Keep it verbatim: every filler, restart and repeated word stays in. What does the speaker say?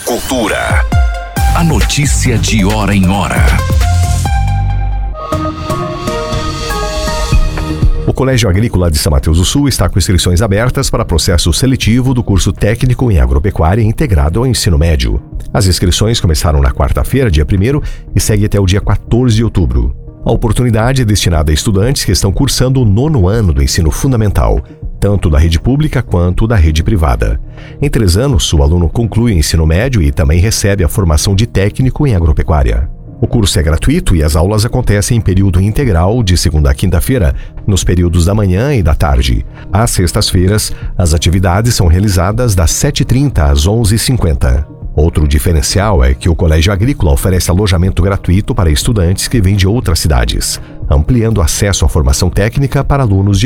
Agricultura. A notícia de hora em hora. O Colégio Agrícola de São Mateus do Sul está com inscrições abertas para processo seletivo do curso técnico em agropecuária integrado ao ensino médio. As inscrições começaram na quarta-feira, dia primeiro, e seguem até o dia quatorze de outubro. A oportunidade é destinada a estudantes que estão cursando o nono ano do ensino fundamental, tanto da rede pública quanto da rede privada. Em três anos, o aluno conclui o ensino médio e também recebe a formação de técnico em agropecuária. O curso é gratuito e as aulas acontecem em período integral, de segunda a quinta-feira, nos períodos da manhã e da tarde. Às sextas-feiras, as atividades são realizadas das sete e trinta às onze e cinquenta. Outro diferencial é que o Colégio Agrícola oferece alojamento gratuito para estudantes que vêm de outras cidades, ampliando o acesso à formação técnica para alunos de